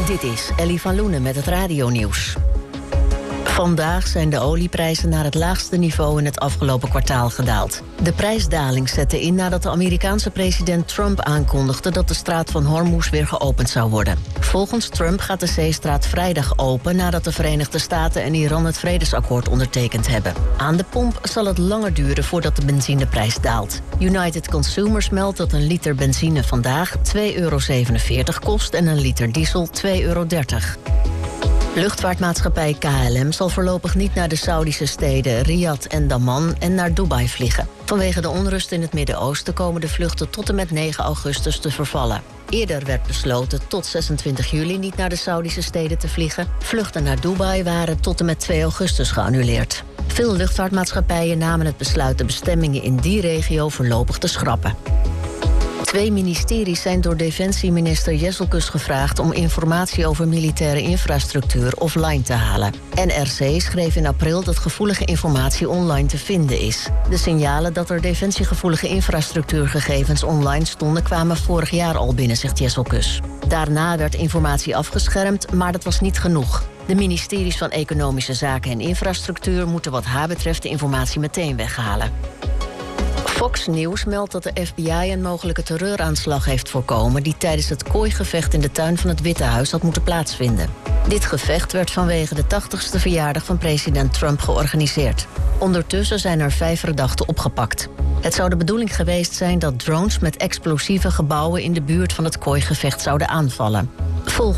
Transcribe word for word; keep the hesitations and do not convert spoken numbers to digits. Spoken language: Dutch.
Dit is Ellie van Loenen met het radionieuws. Vandaag zijn de olieprijzen naar het laagste niveau in het afgelopen kwartaal gedaald. De prijsdaling zette in nadat de Amerikaanse president Trump aankondigde dat de straat van Hormuz weer geopend zou worden. Volgens Trump gaat de zeestraat vrijdag open nadat de Verenigde Staten en Iran het vredesakkoord ondertekend hebben. Aan de pomp zal het langer duren voordat de benzineprijs daalt. United Consumers meldt dat een liter benzine vandaag twee euro zevenenveertig kost en een liter diesel twee euro dertig. Luchtvaartmaatschappij K L M zal voorlopig niet naar de Saoedische steden Riyadh en Dammam en naar Dubai vliegen. Vanwege de onrust in het Midden-Oosten komen de vluchten tot en met negen augustus te vervallen. Eerder werd besloten tot zesentwintig juli niet naar de Saoedische steden te vliegen. Vluchten naar Dubai waren tot en met twee augustus geannuleerd. Veel luchtvaartmaatschappijen namen het besluit de bestemmingen in die regio voorlopig te schrappen. Twee ministeries zijn door defensieminister Jesselkus gevraagd om informatie over militaire infrastructuur offline te halen. N R C schreef in april dat gevoelige informatie online te vinden is. De signalen dat er defensiegevoelige infrastructuurgegevens online stonden kwamen vorig jaar al binnen, zegt Jesselkus. Daarna werd informatie afgeschermd, maar dat was niet genoeg. De ministeries van Economische Zaken en Infrastructuur moeten wat haar betreft de informatie meteen weghalen. Fox News meldt dat de F B I een mogelijke terreuraanslag heeft voorkomen die tijdens het kooigevecht in de tuin van het Witte Huis had moeten plaatsvinden. Dit gevecht werd vanwege de tachtigste verjaardag van president Trump georganiseerd. Ondertussen zijn er vijf verdachten opgepakt. Het zou de bedoeling geweest zijn dat drones met explosieve gebouwen in de buurt van het kooigevecht zouden aanvallen. Volgens